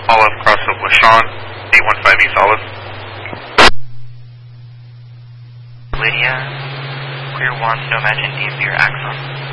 Olive, cross up with Sean, 815 East Olive. Lydia, clear 1, no match in D for your Axon.